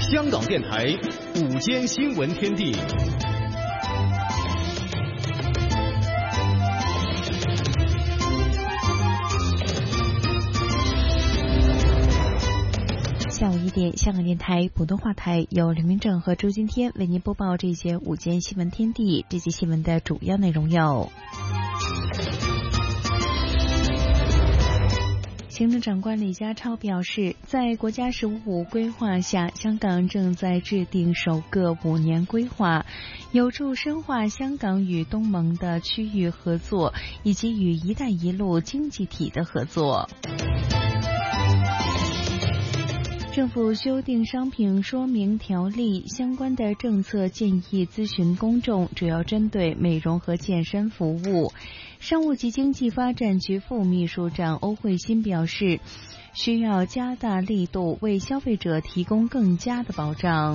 香港电台午间新闻天地。 下午1点，香港电台普通话台由刘明正和周今天为您播报这些午间新闻天地。这些新闻的主要内容有：行政长官李家超表示，在国家“十五五”规划下，香港正在制定首个5年规划，有助深化香港与东盟的区域合作，以及与“一带一路”经济体的合作。政府修订商品说明条例，相关的政策建议咨询公众，主要针对美容和健身服务。商务及经济发展局副秘书长欧惠新表示，需要加大力度为消费者提供更佳的保障。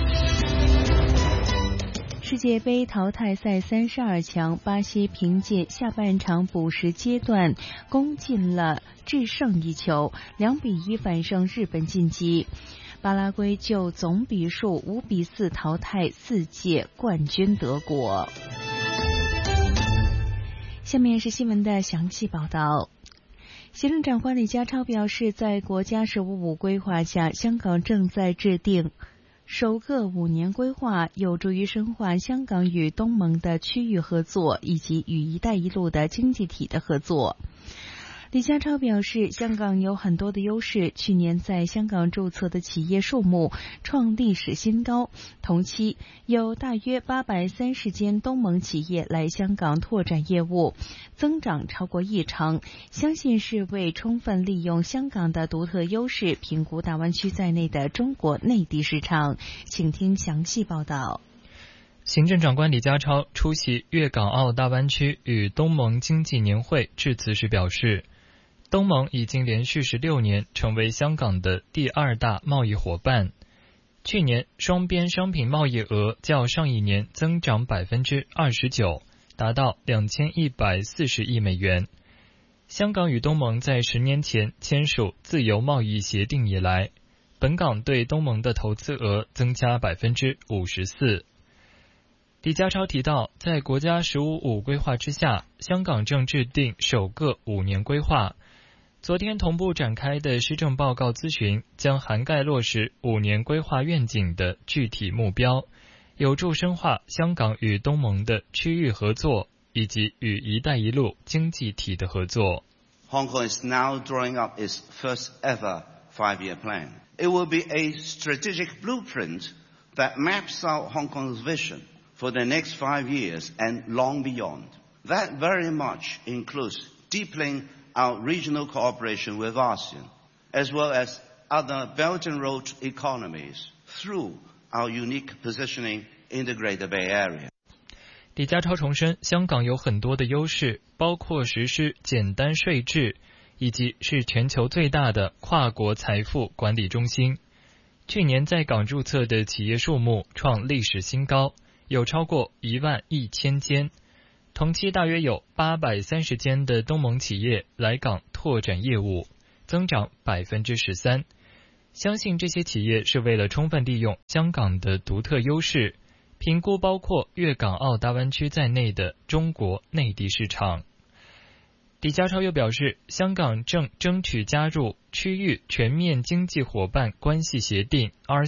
世界杯淘汰赛32强，巴西凭借下半场补时阶段攻进了制胜一球，2比1反胜日本晋级。巴拉圭就总比数5比4淘汰4届冠军德国。下面是新闻的详细报道。行政长官李家超表示，在国家“十五五”规划下，香港正在制定首个5年规划，有助于深化香港与东盟的区域合作，以及与“一带一路”的经济体的合作。李家超表示，香港有很多的优势，去年在香港注册的企业数目创历史新高，同期有大约830间东盟企业来香港拓展业务，增长超过1成，相信是为充分利用香港的独特优势，评估大湾区在内的中国内地市场。请听详细报道。 行政长官李家超出席粤港澳大湾区与东盟经济年会致辞时表示，东盟已经连续16年成为香港的第2大贸易伙伴。去年双边商品贸易额较上一年增长 29%， 达到2140亿美元。香港与东盟在10年前签署自由贸易协定以来，本港对东盟的投资额增加 54%。李家超提到，在国家“十五五”规划之下，香港正制定首个5年规划。昨天同步展开的施政报告咨询将涵盖落实5年规划愿景的具体目标，有助深化香港与东盟的区域合作，以及与“一带一路”经济体的合作。 Hong Kong is now drawing up its first ever 5-year plan. It will be a strategic blueprint that maps out Hong Kong's vision for the next 5 years and long beyond. That very much includes deepening our regional cooperation with ASEAN, as well as other Belt and Road economies through our unique positioning in the Greater Bay Area. 李家超重申，香港有很多的优势，包括实施简单税制，以及是全球最大的跨国财富管理中心。去年在港注册的企业数目创历史新高，有超过11000间。同期大约有830间的东盟企业来港拓展业务，增长 13%。相信这些企业是为了充分利用香港的独特优势，评估包括粤港澳大湾区在内的中国内地市场。李家超又表示，香港正争取加入区域全面经济伙伴关系协定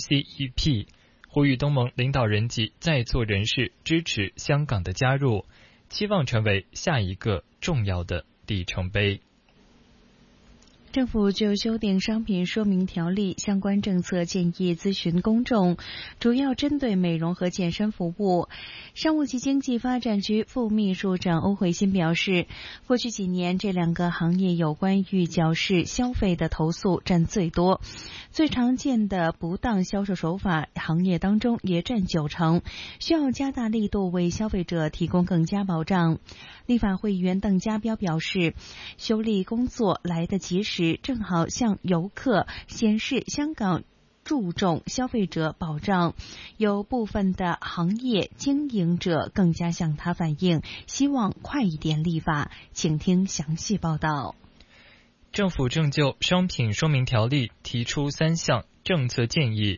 RCEP， 呼吁东盟领导人及在座人士支持香港的加入，期望成为下一个重要的里程碑。 政府就修订商品说明条例相关政策建议咨询公众，主要针对美容和健身服务。商务及经济发展局副秘书长欧惠新表示，过去几年这2个行业有关预缴式消费的投诉占最多，最常见的不当销售手法行业当中也占9成，需要加大力度为消费者提供更加保障。立法会议员邓家彪表示，修例工作来得及时，正好向游客显示香港注重消费者保障，有部分的行业经营者更加向他反映，希望快一点立法。请听详细报道。 政府正就商品说明条例提出3项政策建议，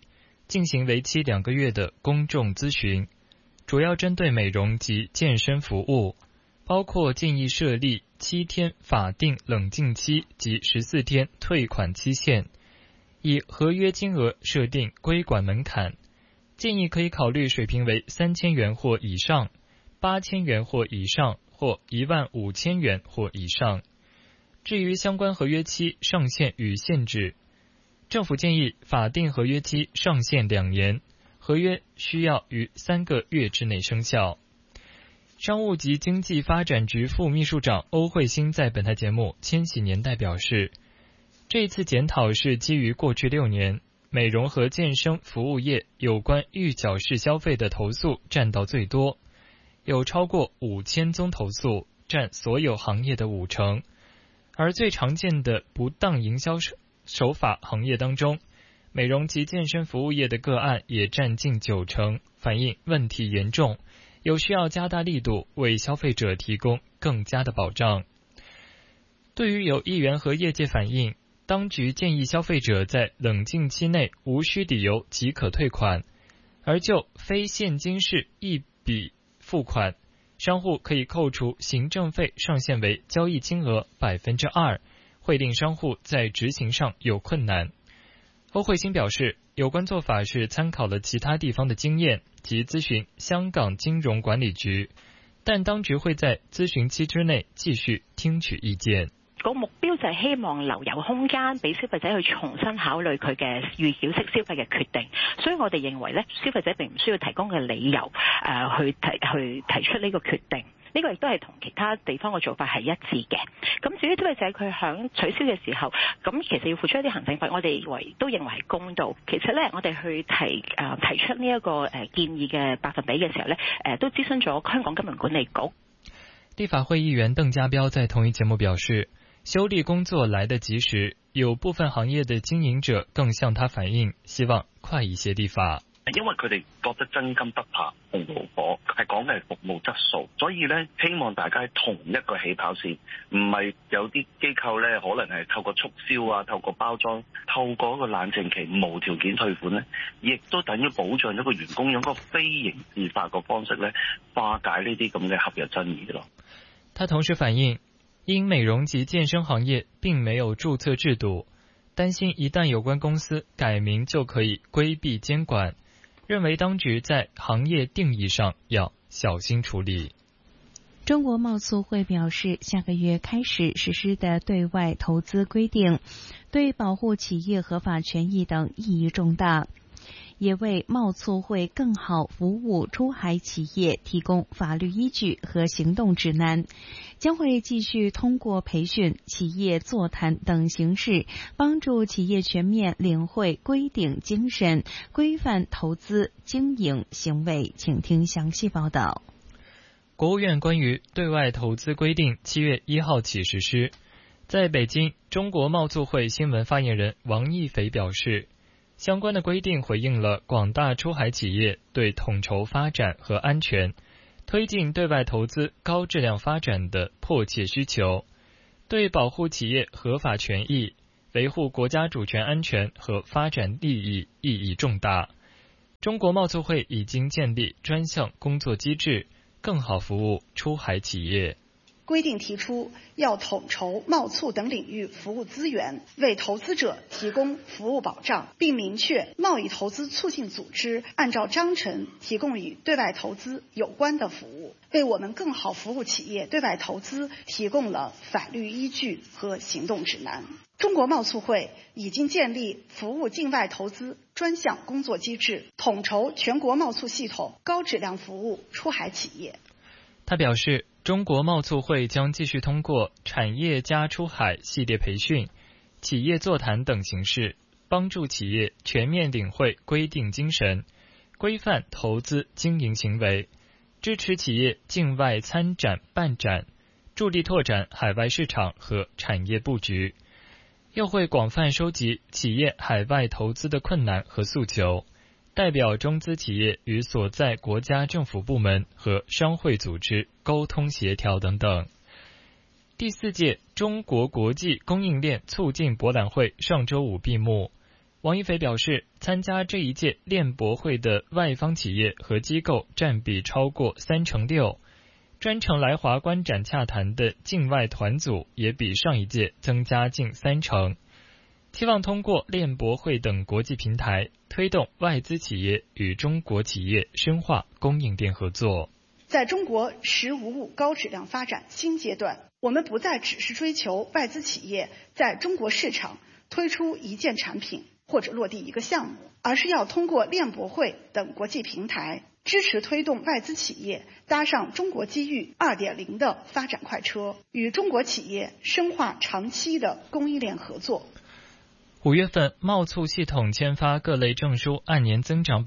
进行为期2个月的公众咨询，主要针对美容及健身服务，包括建议设立7天法定冷静期及14天退款期限，以合约金额设定规管门槛，建议可以考虑水平为3000元或以上、8000元或以上或15000元或以上。至于相关合约期上限与限制，政府建议法定合约期上限2年，合约需要于3个月之内生效。商务及经济发展局副秘书长欧慧欣在本台节目《千禧年代》表示，这一次检讨是基于过去6年美容和健身服务业有关预缴式消费的投诉占到最多，有超过5000宗投诉，占所有行业的50%。而最常见的不当营销手法行业当中，美容及健身服务业的个案也占近90%，反映问题严重，有需要加大力度为消费者提供更佳的保障。对于有议员和业界反映，当局建议消费者在冷静期内无需理由即可退款，而就非现金式一笔付款，商户可以扣除行政费上限为交易金额 2%， 会令商户在执行上有困难。欧慧欣表示，有关做法是参考了其他地方的經驗及諮詢香港金融管理局，但當局會在諮詢期之內繼續聽取意見。 個目標就係希望留有空間俾消費者去重新考慮佢嘅預繳式消費嘅決定，所以我哋認為咧，消費者並唔需要提供嘅理由去提出呢個決定。呢個亦都係同其他地方嘅做法係一致嘅。咁至於消費者佢響取消嘅時候，咁其實要付出一啲行政費，我哋都認為係公道。其實咧，我哋去提出呢一個建議嘅百分比嘅時候咧，都諮詢咗香港金融管理局。 立法會議員鄧家彪在同一節目表示，修例工作來得及時，有部分行業的經營者更向他反映，希望快一些立法。 因為佢哋覺得真金不怕紅爐火，係講嘅係服務質素，所以咧希望大家喺同一個起跑線，唔係有啲機構咧可能係透過促銷啊、透過包裝、透過一個冷靜期無條件退款咧，亦都等於保障咗個員工用個非刑事法嘅方式咧化解呢啲咁嘅合約爭議咯。 他同時反映，因美容及健身行業並沒有註冊制度，擔心一旦有關公司改名就可以規避監管，認為當局在行業定義上要小心處理。 中國貿促會表示，下個月開始實施的對外投資規定，對保護企業合法權益等意義重大，也為貿促會更好服務出海企業提供法律依據和行動指南，將會繼續通過培訓、企業座談等形式，幫助企業全面領會規定精神，規範投資經營行為。請聽詳細報道。 國務院關於對外投資規定7月1號起實施。在北京，中國貿促會新聞發言人王毅斐表示，相關的規定回應了廣大出海企業對統籌發展和安全、推進對外投資高質量發展的迫切需求，對保護企業合法權益、維護國家主權安全和發展利益意義重大。中國貿促會已經建立專項工作機制，更好服務出海企業。 規定提出要統籌貿促等領域服務資源，為投資者提供服務保障，並明確貿易投資促進組織按照章程提供與對外投資有關的服務，為我們更好服務企業對外投資提供了法律依據和行動指南。中國貿促會已經建立服務境外投資專項工作機制，統籌全國貿促系統，高質量服務出海企業。 他表示，中國貿促會將繼續通過產業加出海系列培訓、企業座談等形式，幫助企業全面領會規定精神，規範投資經營行為，支持企業境外參展辦展，助力拓展海外市場和產業佈局。又會廣泛收集企業海外投資的困難和訴求，代表中資企業與所在國家政府部門和商會組織溝通協調等等。第4屆中國國際供應鏈促進博覽會上週五閉幕， 王一飞表示，参加这一届链博会的外方企业和机构占比超过36%，专程来华观展洽谈的境外团组也比上一届增加近30%，期望通过链博会等国际平台，推动外资企业与中国企业深化供应链合作。 在中国“十五五”高质量发展新阶段，我们不再只是追求外资企业在中国市场推出一件产品或者落地一个项目，而是要通过链博会等国际平台，支持推动外资企业搭上中国机遇 2.0 的发展快车，与中国企业深化长期的供应链合作。 5月份，贸促系统签发各类证书按年增长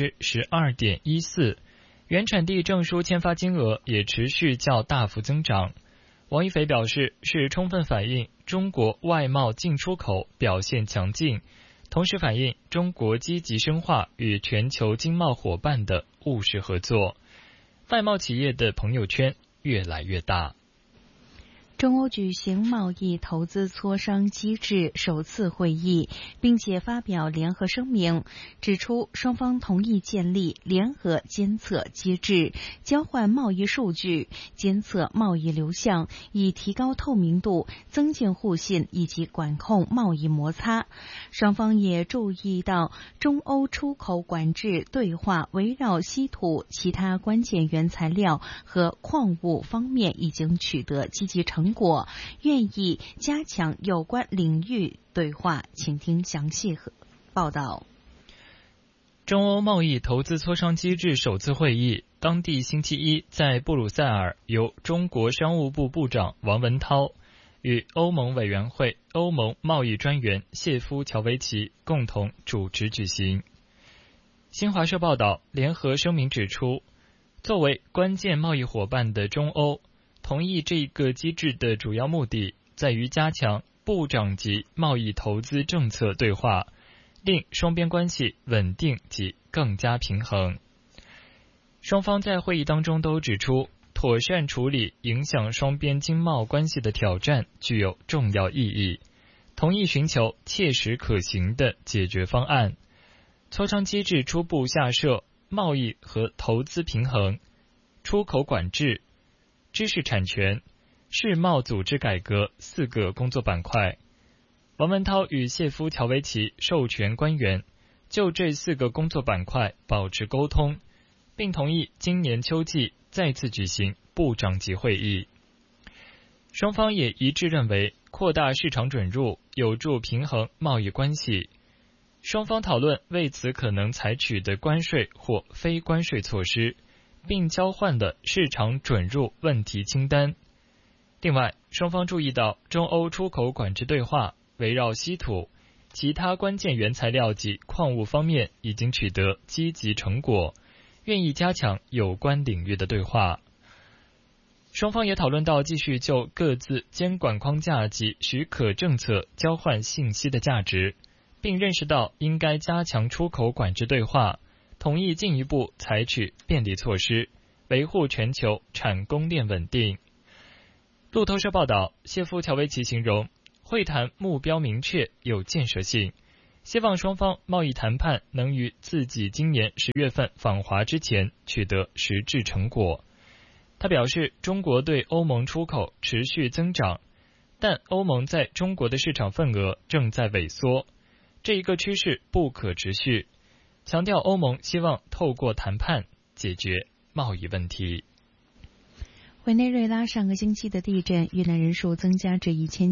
12.14%， 原产地证书签发金额也持续较大幅增长。王一飞表示，是充分反映中国外贸进出口表现强劲，同时反映中国积极深化与全球经贸伙伴的务实合作，外贸企业的朋友圈越来越大。 中欧举行贸易投资磋商机制首次会议，并且发表联合声明，指出双方同意建立联合监测机制，交换贸易数据，监测贸易流向，以提高透明度，增进互信以及管控贸易摩擦。双方也注意到中欧出口管制对话围绕稀土、其他关键原材料和矿物方面已经取得积极成果，愿意加强有关领域对话。请听详细报道。 中欧贸易投资磋商机制首次会议当地星期一在布鲁塞尔由中国商务部部长王文涛与欧盟委员会欧盟贸易专员谢夫乔维奇共同主持举行。新华社报道，联合声明指出，作为关键贸易伙伴的中欧同意这个机制的主要目的在于加强部长级贸易投资政策对话，令双边关系稳定及更加平衡。双方在会议当中都指出，妥善处理影响双边经贸关系的挑战具有重要意义，同意寻求切实可行的解决方案。磋商机制初步下设贸易和投资平衡、出口管制、知识产权、世贸组织改革4个工作板块。王文涛与谢夫乔维奇授权官员就这4个工作板块保持沟通，并同意今年秋季再次举行部长级会议。双方也一致认为，扩大市场准入有助平衡贸易关系。双方讨论为此可能采取的关税或非关税措施，并交换了市场准入问题清单。另外，双方注意到中欧出口管制对话围绕稀土、其他关键原材料及矿物方面已经取得积极成果，愿意加强有关领域的对话。双方也讨论到继续就各自监管框架及许可政策交换信息的价值，并认识到应该加强出口管制对话，同意进一步采取便利措施，维护全球产供链稳定。路透社报道，谢夫乔维奇形容会谈目标明确、有建设性，希望双方贸易谈判能于自己今年10月份访华之前取得实质成果。他表示，中国对欧盟出口持续增长，但欧盟在中国的市场份额正在萎缩，这一个趋势不可持续，强调欧盟希望透过谈判解决贸易问题。 委内瑞拉上个星期的地震，遇难人数增加至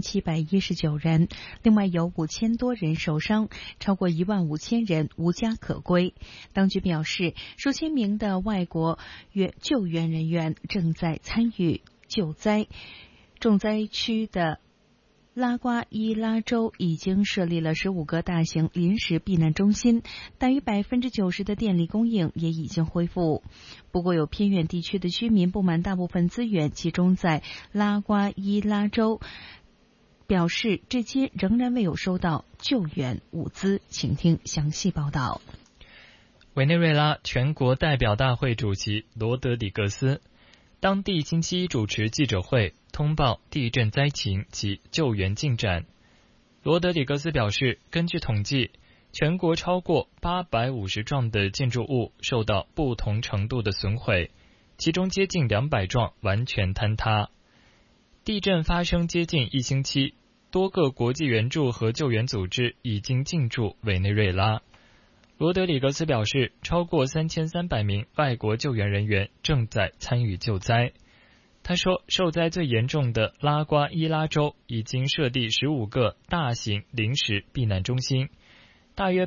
1719人，另外有5000多人受伤，超过15000人无家可归。当局表示，数千名的外国救援人员正在参与救灾。重灾区的拉瓜伊拉州已经设立了15个大型临时避难中心，大约90%的电力供应也已经恢复。不过有偏远地区的居民不满大部分资源集中在拉瓜伊拉州，表示至今仍然未有收到救援物资。请听详细报道。 委内瑞拉全国代表大会主席罗德里格斯当地星期一主持记者会，通报地震灾情及救援进展。罗德里格斯表示，根据统计， 全国超过850幢的建筑物受到不同程度的损毁，其中接近200幢完全坍塌。地震发生接近1星期，多个国际援助和救援组织已经进驻委内瑞拉。罗德里格斯表示，超过3300名外国救援人员正在参与救灾。他说，受灾最严重的拉瓜伊拉州已经设立15个大型临时避难中心，大约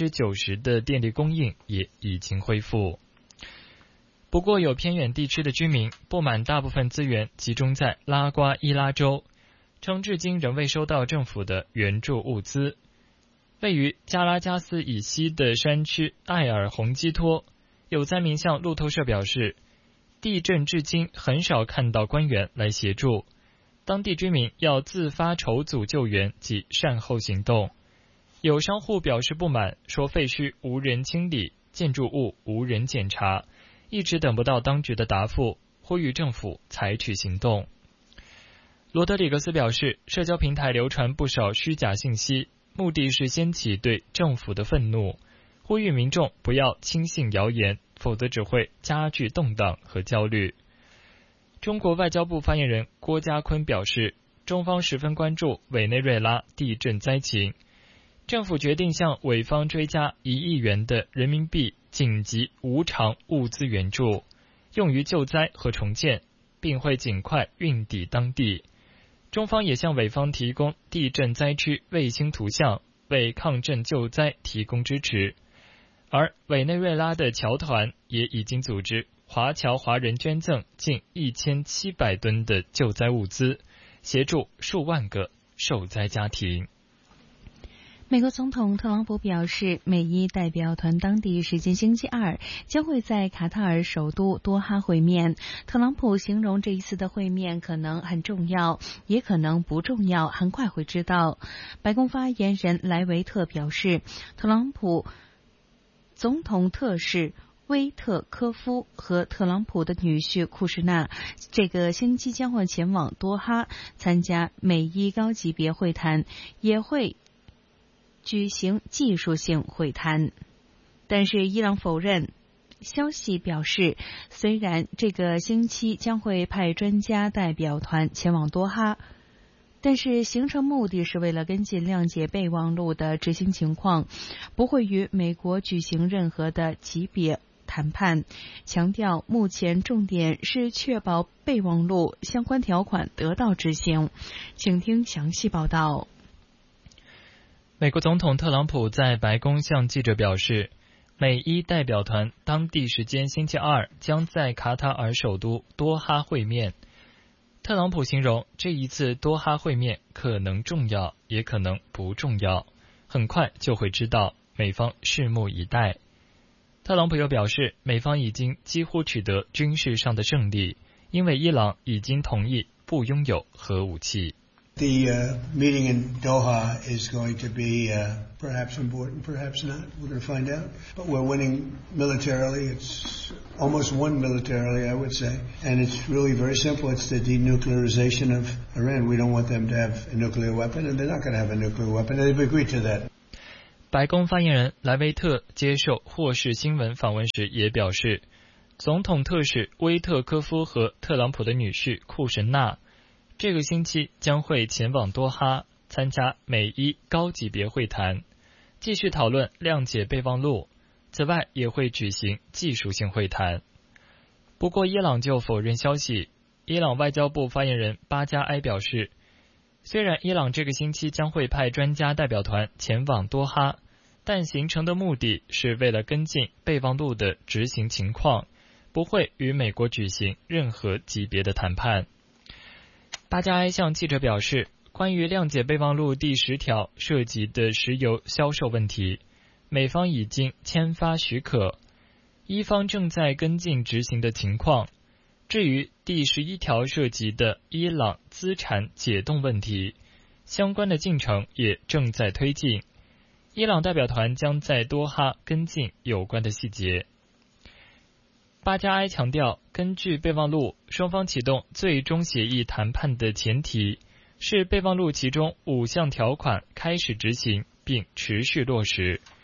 90%的电力供应也已经恢复。不过，有偏远地区的居民不满大部分资源集中在拉瓜伊拉州，称至今仍未收到政府的援助物资。位于加拉加斯以西的山区艾尔洪基托，有灾民向路透社表示，地震至今很少看到官员来协助，当地居民要自发筹组救援及善后行动。有商户表示不满，说废墟无人清理，建筑物无人检查，一直等不到当局的答复，呼吁政府采取行动。罗德里格斯表示，社交平台流传不少虚假信息，目的是掀起对政府的愤怒，呼吁民众不要轻信谣言，否则只会加剧动荡和焦虑。中国外交部发言人郭家坤表示，中方十分关注委内瑞拉地震灾情，政府决定向委方追加1亿元的人民币紧急无偿物资援助，用于救灾和重建，并会尽快运抵当地。中方也向委方提供地震灾区卫星图像，为抗震救灾提供支持。而委内瑞拉的侨团也已经组织华侨华人捐赠近1700吨的救灾物资，协助数万个受灾家庭。 美国总统特朗普表示，美伊代表团当地时间星期二将会在卡塔尔首都多哈会面。特朗普形容这一次的会面可能很重要，也可能不重要，很快会知道。白宫发言人莱维特表示，特朗普总统特使威特科夫和特朗普的女婿库什纳这个星期将会前往多哈参加美伊高级别会谈，也会举行技术性会谈。但是伊朗否认。消息表示，虽然这个星期将会派专家代表团前往多哈，但是行程目的是为了跟进谅解备忘录的执行情况，不会与美国举行任何的级别谈判，强调目前重点是确保备忘录相关条款得到执行。请听详细报道。 美国总统特朗普在白宫向记者表示，美伊代表团当地时间星期二将在卡塔尔首都多哈会面。特朗普形容这一次多哈会面可能重要，也可能不重要，很快就会知道，美方拭目以待。特朗普又表示，美方已经几乎取得军事上的胜利，因为伊朗已经同意不拥有核武器。 The meeting in Doha is going to be perhaps important, perhaps not. We're going to find out. But we're winning militarily. It's almost won militarily, I would say. And it's really very simple. It's the denuclearization of Iran. We don't want them to have a nuclear weapon, and they're not going to have a nuclear weapon. They've agreed to that. 白宫发言人莱维特接受霍士新闻访问时也表示，总统特使威特科夫和特朗普的女婿库什纳这个星期将会前往多哈参加美伊高级别会谈，继续讨论谅解备忘录，此外也会举行技术性会谈。不过伊朗就否认消息。伊朗外交部发言人巴加埃表示，虽然伊朗这个星期将会派专家代表团前往多哈，但行程的目的是为了跟进备忘录的执行情况，不会与美国举行任何级别的谈判。巴加埃向记者表示，关于谅解备忘录第10条涉及的石油销售问题，美方已经签发许可，伊方正在跟进执行的情况。至于第11条涉及的伊朗资产解冻问题，相关的进程也正在推进，伊朗代表团将在多哈跟进有关的细节。巴加埃强调，根据备忘录，双方启动最终协议谈判的前提是备忘录其中5项条款开始执行并持续落实，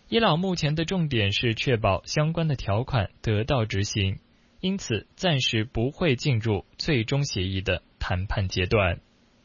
伊朗目前的重点是确保相关的条款得到执行，因此暂时不会进入最终协议的谈判阶段。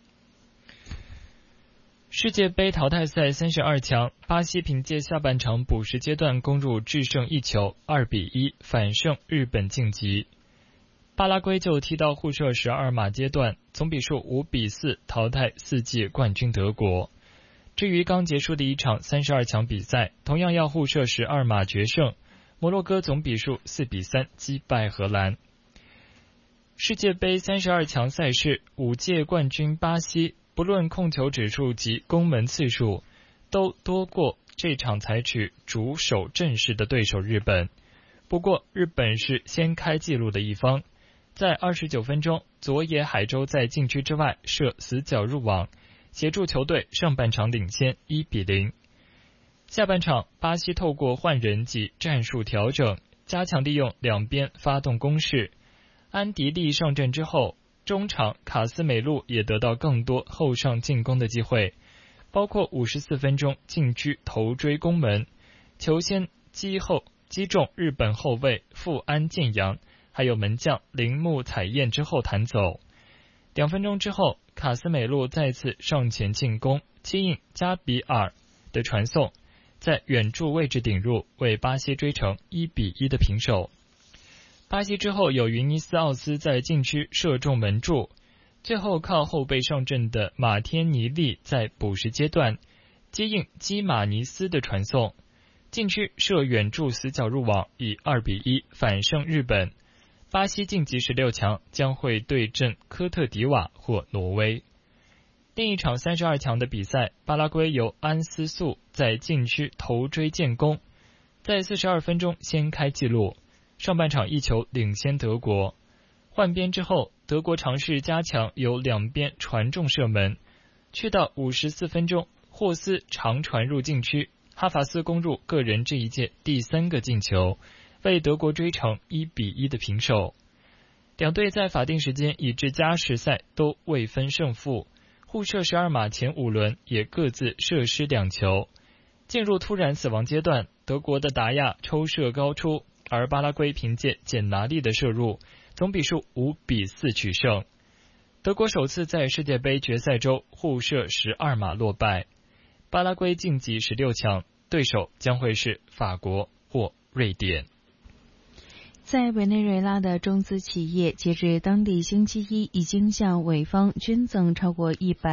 世界杯淘汰赛32强，巴西凭借下半场补时阶段攻入制胜一球，2-1反胜日本晋级。巴拉圭就踢到互射12码阶段，总比数5-4淘汰4届冠军德国。至于刚结束的一场32强比赛，同样要互射12码决胜，摩洛哥总比数4-3击败荷兰。世界杯32强赛事，5届冠军巴西不论控球指数及攻门次数，都多过这场采取主守阵势的对手日本。不过日本是先开纪录的一方，在29分钟，佐野海洲在禁区之外射死角入网，协助球队上半场领先1-0。下半场，巴西透过换人及战术调整，加强利用两边发动攻势。安迪利上阵之后，中场卡斯美路也得到更多后上进攻的机会，包括54分钟禁区头锥攻门，球先击中日本后卫富安健洋，还有门将铃木彩彦之后弹走。2分钟之后，卡斯美路再次上前进攻，接应加比尔的传送，在远柱位置顶入，为巴西追成1-1的平手。巴西之后有云尼斯奥斯在禁区射中门柱，最后靠后备上阵的马天尼利在补时阶段接应基马尼斯的传送，禁区射远柱死角入网，以2-1反胜日本。巴西晋级16强，将会对阵科特迪瓦或挪威。另一场32强的比赛，巴拉圭由安斯素在禁区头锥建功，在42分钟先开纪录，上半场1球领先德国。换边之后，德国尝试加强由两边传中射门，去到54分钟，霍斯长传入禁区，哈法斯攻入个人这一届第3个进球，为德国追成1-1的平手。两队在法定时间以至加时赛都未分胜负，互射12码前5轮也各自射失2球。进入突然死亡阶段，德国的达亚抽射高出，而巴拉圭凭借简拿利的射入，总比数5-4取胜。德国首次在世界杯决赛周互射12码落败，巴拉圭晋级16强，对手将会是法国或瑞典。 在委内瑞拉的中资企业截至当地星期一已经向委方捐赠超过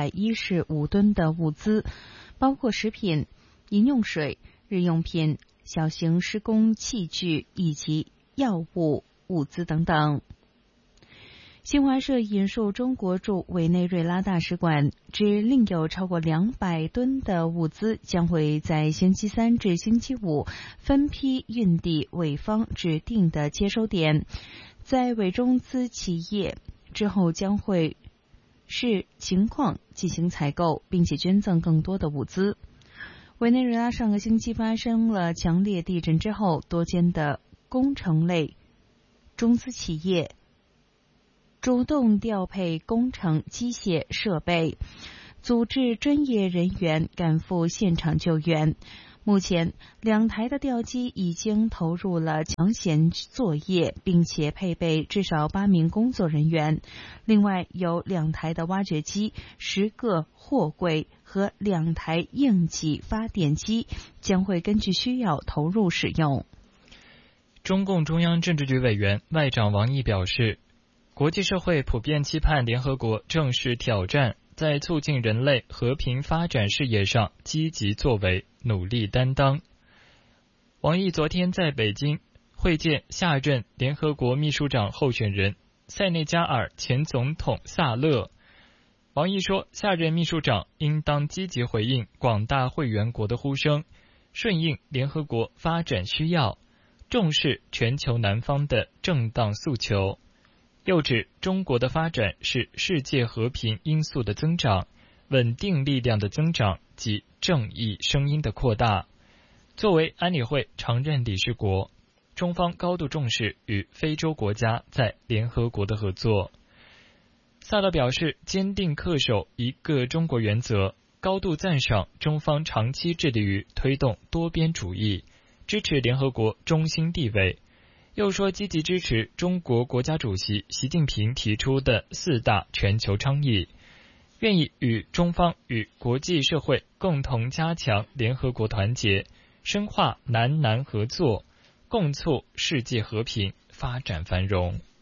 115吨的物资，包括食品、饮用水、日用品、小型施工器具以及药物物资等等。新华社引述中国驻委内瑞拉大使馆指，另有超过200吨的物资将会在星期三至星期五分批运抵委方指定的接收点，在委中资企业之后将会视情况进行采购，并且捐赠更多的物资。委内瑞拉上个星期发生了强烈地震之后，多间的工程类中资企业主动调配工程机械设备，组织专业人员赶赴现场救援。目前2台的吊机已经投入了抢险作业，并且配备至少8名工作人员。另外有2台的挖掘机、10个货柜和2台应急发电机将会根据需要投入使用。 中共中央政治局委员外长王毅表示，国际社会普遍期盼联合国正视挑战，在促进人类和平发展事业上积极作为，努力担当。王毅昨天在北京会见下任联合国秘书长候选人塞内加尔前总统萨勒。王毅说，下任秘书长应当积极回应广大会员国的呼声，顺应联合国发展需要，重视全球南方的正当诉求。又指中国的发展是世界和平因素的增长、稳定力量的增长及正义声音的扩大。作为安理会常任理事国，中方高度重视与非洲国家在联合国的合作。萨勒表示，坚定恪守一个中国原则， 高度赞赏中方长期致力于推动多边主义，支持联合国中心地位。又说积极支持中国国家主席习近平提出的4大全球倡议，愿意与中方与国际社会共同加强联合国团结，深化南南合作，共促世界和平发展繁荣。